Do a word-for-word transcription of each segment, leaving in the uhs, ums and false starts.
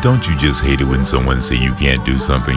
Don't you just hate it when someone say you can't do something?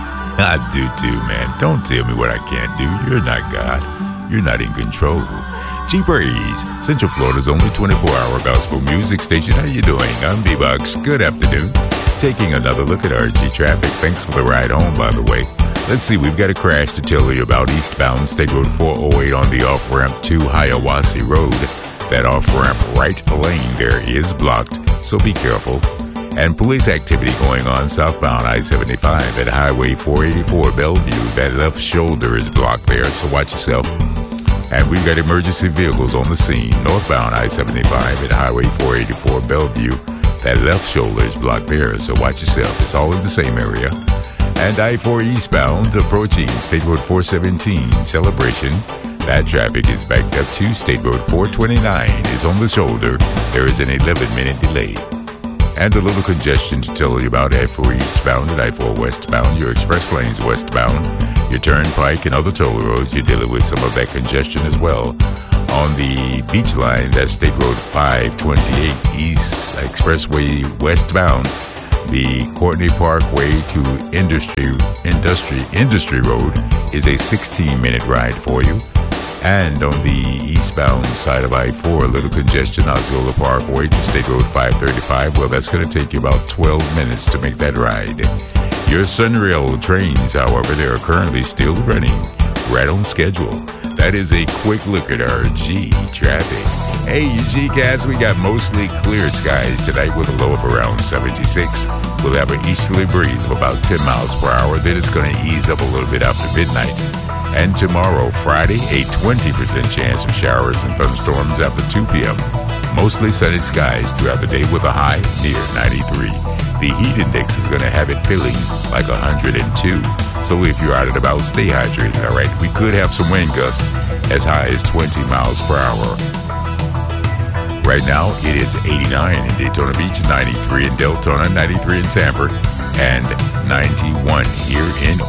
I do too, man. Don't tell me what I can't do. You're not God. You're not in control. G-Praise, Central Florida's only twenty-four hour gospel music station. How you doing? I'm B-Box. Good afternoon. Taking another look at R G traffic. Thanks for the ride home, by the way. Let's see, we've got a crash to tell you about eastbound State Road four oh eight on the off-ramp to Hiawassee Road. That off-ramp right lane there is blocked, so be careful. And police activity going on southbound I seventy-five at Highway four eighty-four Bellevue. That left shoulder is blocked there, so watch yourself. And we've got emergency vehicles on the scene. Northbound I seventy-five at Highway four eighty-four Bellevue. That left shoulder is blocked there, so watch yourself. It's all in the same area. And I four eastbound approaching State Road four seventeen Celebration. That traffic is backed up to State Road four twenty-nine is on the shoulder. There is an eleven minute delay. And a little congestion to tell you about I four eastbound and I four westbound, your express lanes westbound, your turnpike and other toll roads. You're dealing with some of that congestion as well. On the beach line, that's State Road five twenty-eight East Expressway westbound. The Courtney Parkway to Industry Industry Industry Road is a sixteen minute ride for you. And on the eastbound side of I four, a little congestion, Osceola Parkway to State Road five thirty-five. Well, that's going to take you about twelve minutes to make that ride. Your Sunrail trains, however, they are currently still running right on schedule. That is a quick look at our G traffic. Hey, you G-Cats, we got mostly clear skies tonight with a low of around seventy-six. We'll have an easterly breeze of about ten miles per hour. Then it's going to ease up a little bit after midnight. And tomorrow, Friday, a twenty percent chance of showers and thunderstorms after two p.m. Mostly sunny skies throughout the day with a high near ninety-three. The heat index is going to have it feeling like one hundred two. So if you're out and about, stay hydrated, all right? We could have some wind gusts as high as twenty miles per hour. Right now, it is eighty-nine in Daytona Beach, ninety-three in Deltona, ninety-three in Sanford, and ninety-one here in